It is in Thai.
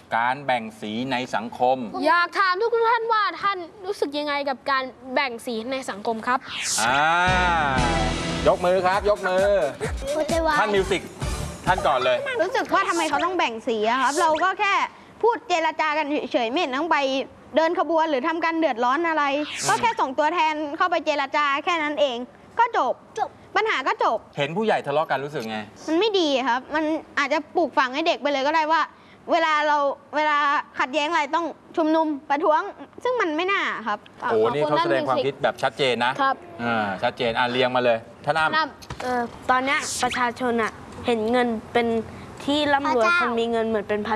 การแบ่งสีในสังคมอยากถามทุกท่านว่าท่านรู้สึกยังไงกับการแบ่งสีในสังคมครับยกมือครับยกมือท่านมิวสิกท่านก่อนเลยรู้สึกว่าทำไมเขาต้องแบ่งสีอะครับเราก็แค่พูดเจรจากันเฉยๆไม่เห็นต้องไปเดินขบวนหรือทำการเดือดร้อนอะไรก็แค่ส่งตัวแทนเข้าไปเจรจาแค่นั้นเองก็จบปัญหาก็จบเห็นผู้ใหญ่ทะเลาะกันรู้สึกไงมันไม่ดีครับมันอาจจะปลูกฝังให้เด็กไปเลยก็ได้ว่าเวลาขัดแย้งอะไรต้องชุมนุมประท้วงซึ่งมันไม่น่าครับโอ้นี่เขาแสดงความคิดแบบชัดเจนนะครับชัดเจนเรียงมาเลยท่านอ้ำตอนนี้ประชาชนเห็นเงินเป็นที่ร่ำรวยคนมีเงินเหมือนเป็นพระ